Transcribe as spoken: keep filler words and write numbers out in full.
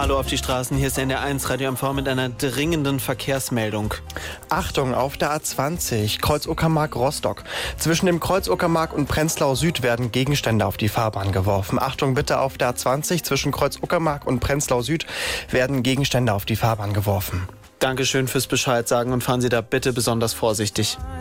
Hallo auf die Straßen, hier ist N D R eins Radio M V mit einer dringenden Verkehrsmeldung. Achtung, auf der A zwanzig, Kreuz Uckermark-Rostock. Zwischen dem Kreuz Uckermark und Prenzlau Süd werden Gegenstände auf die Fahrbahn geworfen. Achtung bitte, auf der A zwanzig, zwischen Kreuz Uckermark und Prenzlau Süd werden Gegenstände auf die Fahrbahn geworfen. Dankeschön fürs Bescheid sagen und fahren Sie da bitte besonders vorsichtig.